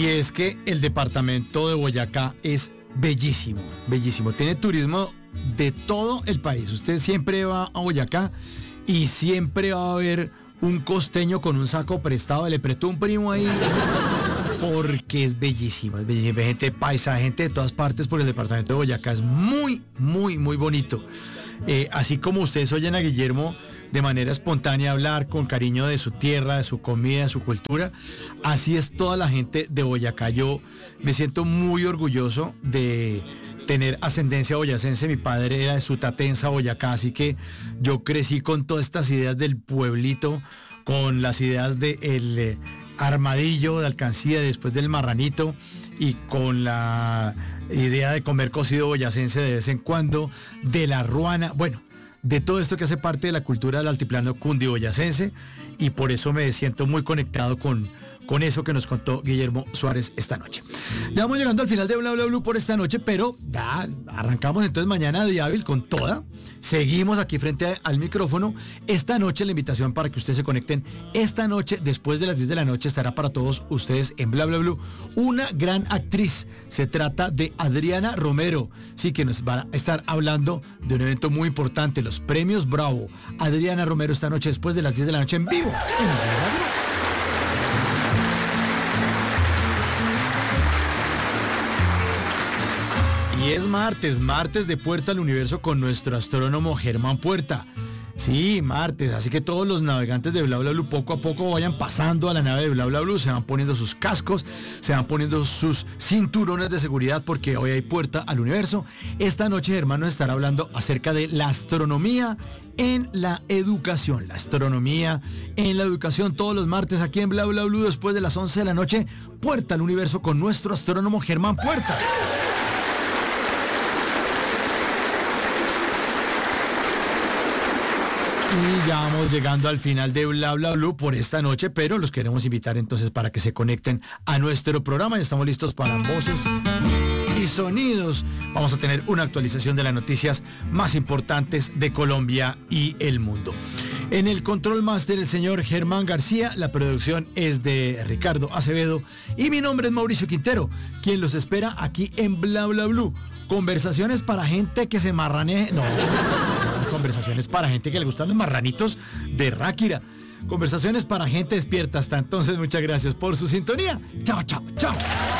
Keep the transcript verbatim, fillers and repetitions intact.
Y es que el departamento de Boyacá es bellísimo, bellísimo. Tiene turismo de todo el país. Usted siempre va a Boyacá y siempre va a ver un costeño con un saco prestado. Le prestó un primo ahí porque es bellísimo. Es bellísimo. Gente paisa, gente de todas partes, porque el departamento de Boyacá es muy, muy, muy bonito. Eh, así como ustedes oyen a Guillermo de manera espontánea hablar con cariño de su tierra, de su comida, de su cultura, así es toda la gente de Boyacá. Yo me siento muy orgulloso de tener ascendencia boyacense. Mi padre era de Sutatensa, Boyacá, así que yo crecí con todas estas ideas del pueblito, con las ideas del eh, armadillo, de alcancía, después del marranito, y con la idea de comer cocido boyacense de vez en cuando, de la ruana, bueno, de todo esto que hace parte de la cultura del altiplano cundiboyacense, y por eso me siento muy conectado con, con eso que nos contó Guillermo Suárez esta noche. Ya vamos llegando al final de Bla Bla Blue por esta noche, pero ya arrancamos entonces mañana de hábil con toda. Seguimos aquí frente a, al micrófono. Esta noche la invitación para que ustedes se conecten. Esta noche, después de las diez de la noche, estará para todos ustedes en Bla Bla Blue una gran actriz. Se trata de Adriana Romero. Sí, que nos va a estar hablando de un evento muy importante, los Premios Bravo. Adriana Romero esta noche después de las diez de la noche en vivo. En Bla Bla Blue. Y es martes, martes de Puerta al Universo con nuestro astrónomo Germán Puerta. Sí, martes, así que todos los navegantes de Bla Bla Blue poco a poco vayan pasando a la nave de Bla Bla Blue, se van poniendo sus cascos, se van poniendo sus cinturones de seguridad porque hoy hay Puerta al Universo. Esta noche Germán nos estará hablando acerca de la astronomía en la educación, la astronomía en la educación todos los martes aquí en Bla Bla Blue después de las once de la noche, Puerta al Universo con nuestro astrónomo Germán Puerta. Y ya vamos llegando al final de Bla Bla Blue por esta noche, pero los queremos invitar entonces para que se conecten a nuestro programa. Ya estamos listos para voces y sonidos. Vamos a tener una actualización de las noticias más importantes de Colombia y el mundo. En el Control Master, el señor Germán García, la producción es de Ricardo Acevedo y mi nombre es Mauricio Quintero, quien los espera aquí en Bla Bla Blue. Conversaciones para gente que se marranee... No... Conversaciones para gente que le gustan los marranitos de Ráquira. Conversaciones para gente despierta. Hasta entonces, muchas gracias por su sintonía. Chao, chao, chao.